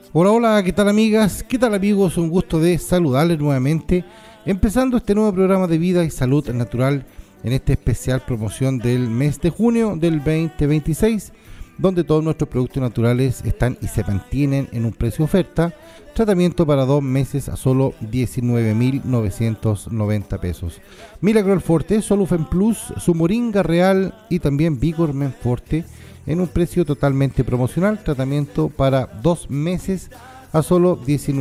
Hola, hola, ¿qué tal amigas? ¿Qué tal amigos? Un gusto de saludarles nuevamente, empezando este nuevo programa de vida y salud natural en esta especial promoción del mes de junio del 2026, donde todos nuestros productos naturales están y se mantienen en un precio oferta, tratamiento para 2 meses a solo 19.990 pesos. Miracle Forte, Solufen Plus, su Moringa Real y también Vigor Men Forte, en un precio totalmente promocional, tratamiento para 2 meses a solo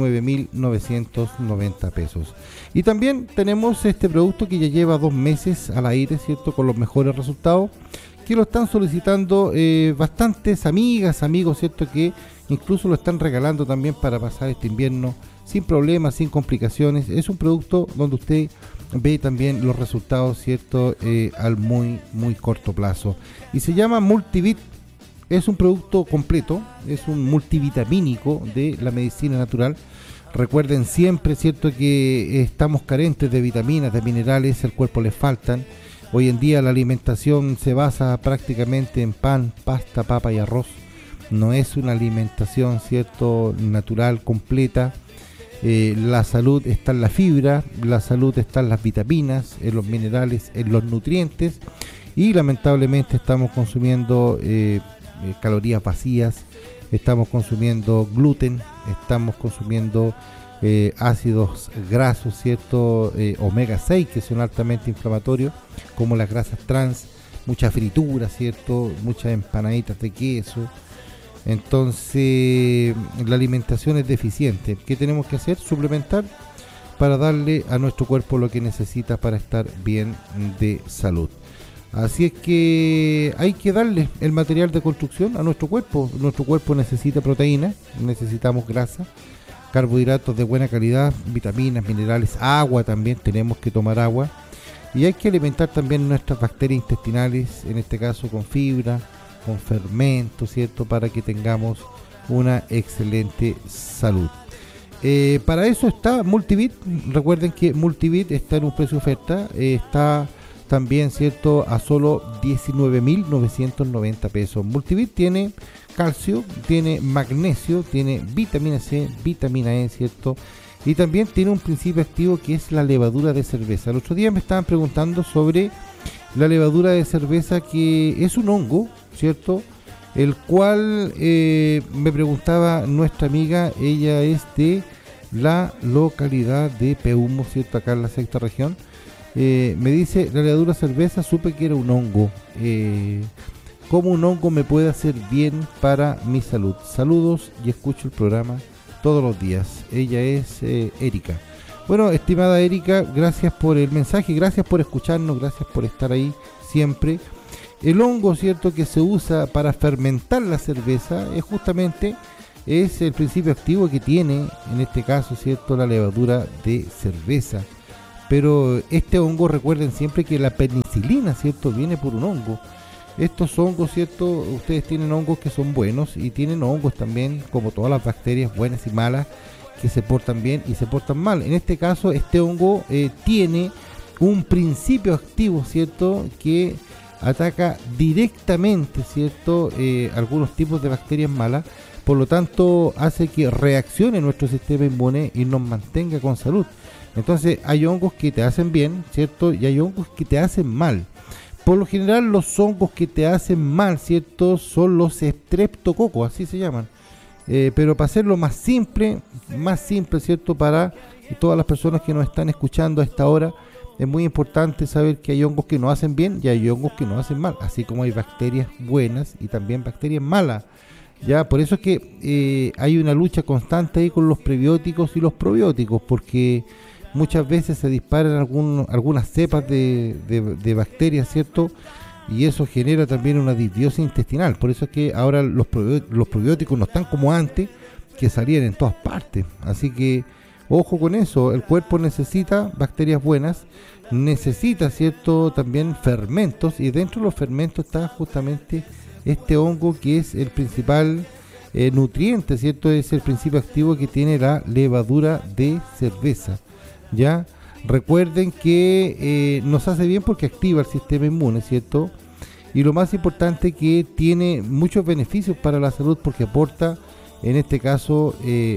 19.990 pesos. Y también tenemos este producto que ya lleva 2 meses al aire, ¿cierto? Con los mejores resultados, que lo están solicitando bastantes amigas, amigos, ¿cierto? Que incluso lo están regalando también para pasar este invierno sin problemas, sin complicaciones. Es un producto donde usted ve también los resultados, ¿cierto? Al muy corto plazo. Y se llama Multivit. Es un producto completo, es un multivitamínico de la medicina natural. Recuerden siempre, ¿cierto?, que estamos carentes de vitaminas, de minerales, al cuerpo le faltan. Hoy en día la alimentación se basa prácticamente en pan, pasta, papa y arroz. No es una alimentación, ¿cierto?, natural, completa. La salud está en la fibra, la salud está en las vitaminas, en los minerales, en los nutrientes. Y lamentablemente estamos consumiendo calorías vacías, estamos consumiendo gluten, estamos consumiendo ácidos grasos, ¿cierto? Omega 6, que son altamente inflamatorios, como las grasas trans, mucha fritura, ¿cierto? Muchas empanaditas de queso. Entonces la alimentación es deficiente. ¿Qué tenemos que hacer? Suplementar para darle a nuestro cuerpo lo que necesita para estar bien de salud. Así es que hay que darle el material de construcción a nuestro cuerpo. Nuestro cuerpo necesita proteína, necesitamos grasa, carbohidratos de buena calidad, vitaminas, minerales, agua también, tenemos que tomar agua. Y hay que alimentar también nuestras bacterias intestinales, en este caso con fibra, con fermentos, ¿cierto? Para que tengamos una excelente salud. Para eso está Multivit. Recuerden que Multivit está en un precio oferta, está también, ¿cierto?, a solo 19.990 pesos. Multivit tiene calcio, tiene magnesio, tiene vitamina C, vitamina E, ¿cierto? Y también tiene un principio activo que es la levadura de cerveza. El otro día me estaban preguntando sobre la levadura de cerveza, que es un hongo, ¿cierto?, el cual me preguntaba nuestra amiga, ella es de la localidad de Peumo, ¿cierto?, acá en la sexta región. Me dice, la levadura de cerveza, supe que era un hongo. ¿Cómo un hongo me puede hacer bien para mi salud? Saludos y escucho el programa todos los días. Ella es Erika. Bueno, estimada Erika, gracias por el mensaje, gracias por escucharnos, gracias por estar ahí siempre. El hongo, ¿cierto?, que se usa para fermentar la cerveza es el principio activo que tiene, en este caso, ¿cierto?, la levadura de cerveza. Pero este hongo, recuerden siempre que la penicilina, ¿cierto?, viene por un hongo. Estos hongos, ¿cierto?, ustedes tienen hongos que son buenos y tienen hongos también, como todas las bacterias buenas y malas, que se portan bien y se portan mal. En este caso, este hongo tiene un principio activo, ¿cierto?, que ataca directamente, ¿cierto?, algunos tipos de bacterias malas. Por lo tanto, hace que reaccione nuestro sistema inmune y nos mantenga con salud. Entonces hay hongos que te hacen bien, ¿cierto? Y hay hongos que te hacen mal. Por lo general los hongos que te hacen mal, ¿cierto?, son los streptococos, así se llaman. Pero para hacerlo más simple, ¿cierto?, para todas las personas que nos están escuchando a esta hora, es muy importante saber que hay hongos que nos hacen bien y hay hongos que nos hacen mal, así como hay bacterias buenas y también bacterias malas. Ya, por eso es que hay una lucha constante ahí con los prebióticos y los probióticos, porque muchas veces se disparan algunas cepas de bacterias, ¿cierto? Y eso genera también una disbiosis intestinal. Por eso es que ahora los probióticos no están como antes, que salían en todas partes. Así que ojo con eso, el cuerpo necesita bacterias buenas, necesita, ¿cierto?, también fermentos, y dentro de los fermentos está justamente este hongo, que es el principal nutriente, ¿cierto? Es el principio activo que tiene la levadura de cerveza. Ya, recuerden que nos hace bien porque activa el sistema inmune, ¿cierto? Y lo más importante, que tiene muchos beneficios para la salud, porque aporta en este caso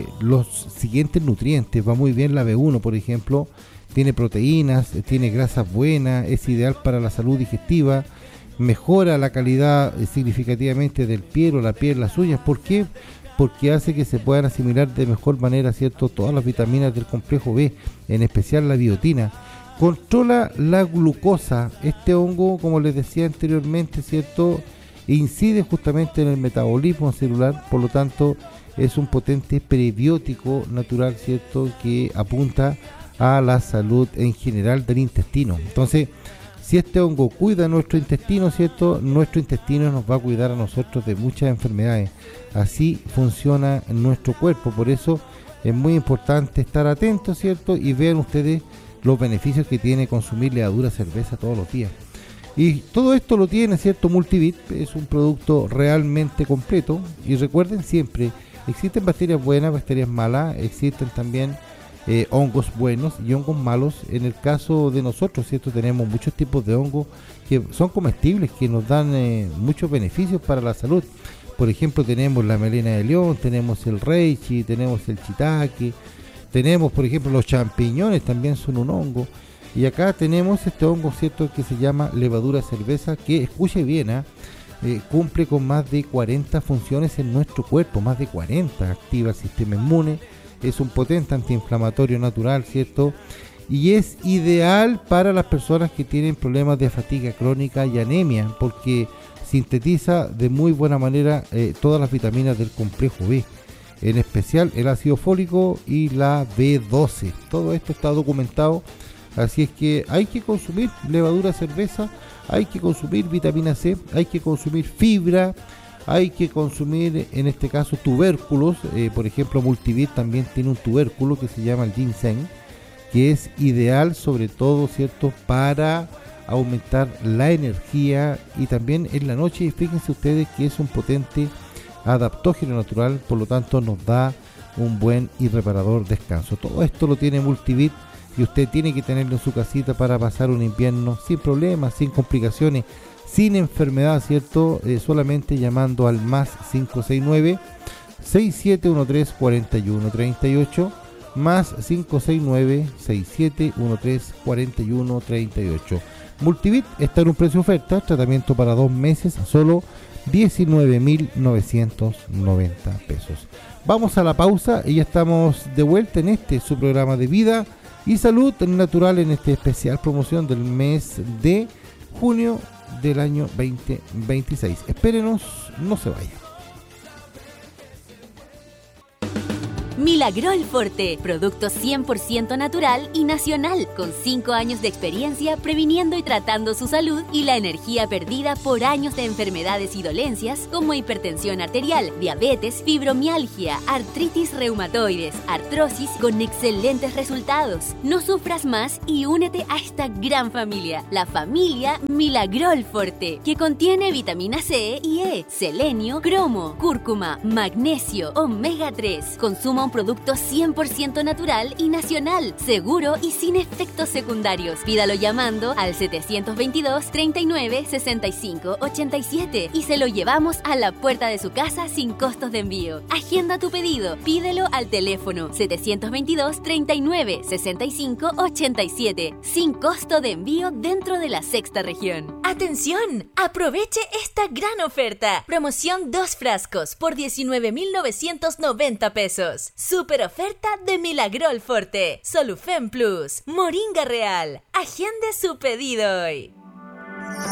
los siguientes nutrientes. Va muy bien la B1, por ejemplo, tiene proteínas, tiene grasas buenas, es ideal para la salud digestiva, mejora la calidad significativamente del piel o la piel, las uñas. ¿Por qué? Porque hace que se puedan asimilar de mejor manera, ¿cierto?, todas las vitaminas del complejo B, en especial la biotina. Controla la glucosa. Este hongo, como les decía anteriormente, ¿cierto?, incide justamente en el metabolismo celular, por lo tanto es un potente prebiótico natural, ¿cierto?, que apunta a la salud en general del intestino. Entonces, si este hongo cuida nuestro intestino, ¿cierto?, nuestro intestino nos va a cuidar a nosotros de muchas enfermedades. Así funciona nuestro cuerpo, por eso es muy importante estar atentos, ¿cierto?, y vean ustedes los beneficios que tiene consumir levadura cerveza todos los días. Y todo esto lo tiene, ¿cierto?, Multivit. Es un producto realmente completo. Y recuerden siempre, existen bacterias buenas, bacterias malas, existen también hongos buenos y hongos malos. En el caso de nosotros, ¿cierto?, tenemos muchos tipos de hongos que son comestibles, que nos dan muchos beneficios para la salud. Por ejemplo, tenemos la melena de león, tenemos el reishi, tenemos el shiitake, tenemos, por ejemplo, los champiñones, también son un hongo. Y acá tenemos este hongo, ¿cierto?, que se llama levadura cerveza, que, escuche bien, cumple con más de 40 funciones en nuestro cuerpo, más de 40, activa el sistema inmune, es un potente antiinflamatorio natural, ¿cierto?, y es ideal para las personas que tienen problemas de fatiga crónica y anemia, porque sintetiza de muy buena manera todas las vitaminas del complejo B, en especial el ácido fólico y la B12. Todo esto está documentado. Así es que hay que consumir levadura cerveza, hay que consumir vitamina C, hay que consumir fibra, hay que consumir, en este caso, tubérculos. Por ejemplo, Multivit también tiene un tubérculo que se llama el ginseng, que es ideal sobre todo, ¿cierto?, para aumentar la energía y también en la noche. Fíjense ustedes que es un potente adaptógeno natural, por lo tanto nos da un buen y reparador descanso. Todo esto lo tiene Multivit y usted tiene que tenerlo en su casita para pasar un invierno sin problemas, sin complicaciones, sin enfermedad, ¿cierto? Solamente llamando al más 569-6713-4138, más 569-6713-4138. Multivit está en un precio oferta, tratamiento para 2 meses, solo 19.990 pesos. Vamos a la pausa y ya estamos de vuelta en su programa de vida y salud natural, en esta especial promoción del mes de junio del año 2026. Espérenos, no se vayan. Milagrol Forte, producto 100% natural y nacional, con 5 años de experiencia previniendo y tratando su salud y la energía perdida por años de enfermedades y dolencias como hipertensión arterial, diabetes, fibromialgia, artritis reumatoides, artrosis, con excelentes resultados. No sufras más y únete a esta gran familia, la familia Milagrol Forte, que contiene vitamina C y E, selenio, cromo, cúrcuma, magnesio, omega 3. Consuma un producto 100% natural y nacional, seguro y sin efectos secundarios. Pídalo llamando al 722-39-65-87 y se lo llevamos a la puerta de su casa sin costos de envío. Agenda tu pedido, pídelo al teléfono 722-39-65-87 sin costo de envío dentro de la sexta región. ¡Atención! Aproveche esta gran oferta. Promoción 2 frascos por 19.990 pesos. Super oferta de Milagrol Forte, Solufen Plus, Moringa Real. Agende su pedido hoy.